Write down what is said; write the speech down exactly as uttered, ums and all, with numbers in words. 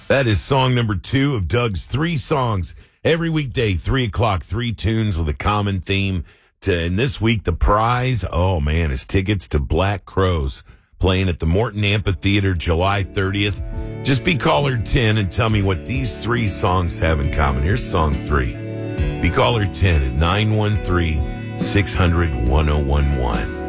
That is song number two of Doug's three songs. Every weekday, three o'clock, three tunes with a common theme. To, and this week, the prize, oh man, is tickets to Black Crowes playing at the Morton Amphitheater July thirtieth. Just be caller ten and tell me what these three songs have in common. Here's song three. Be caller ten at nine one three, six hundred, ten eleven.